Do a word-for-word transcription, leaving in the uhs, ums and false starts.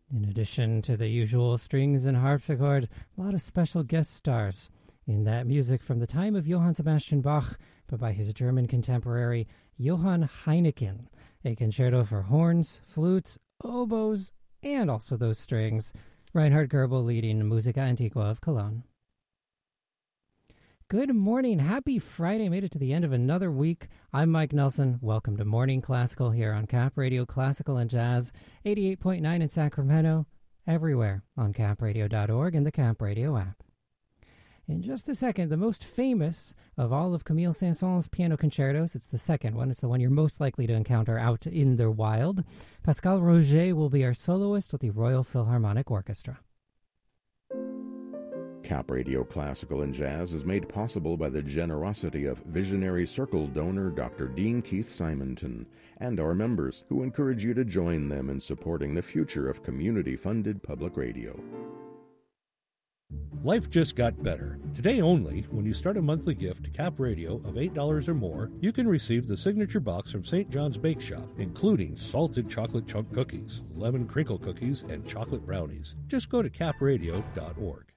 In addition to the usual strings and harpsichord, a lot of special guest stars in that music from the time of Johann Sebastian Bach, but by his German contemporary Johann Heineken, a concerto for horns, flutes, oboes, and also those strings. Reinhard Goebel leading Musica Antiqua of Cologne. Good morning. Happy Friday. Made it to the end of another week. I'm Mike Nelson. Welcome to Morning Classical here on Cap Radio Classical and Jazz, eighty-eight point nine in Sacramento, everywhere on cap radio dot org and the Cap Radio app. In just a second, the most famous of all of Camille Saint-Saëns' piano concertos, it's the second one, it's the one you're most likely to encounter out in the wild. Pascal Roger will be our soloist with the Royal Philharmonic Orchestra. Cap Radio Classical and Jazz is made possible by the generosity of Visionary Circle donor Doctor Dean Keith Simonton and our members, who encourage you to join them in supporting the future of community-funded public radio. Life just got better. Today only, when you start a monthly gift to Cap Radio of eight dollars or more, you can receive the signature box from Saint John's Bake Shop, including salted chocolate chunk cookies, lemon crinkle cookies, and chocolate brownies. Just go to cap radio dot org.